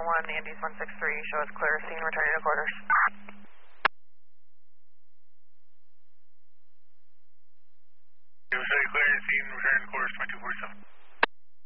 Andes 163, show us clear scene, returning to quarters. Show you clear scene, returning to quarters 2247.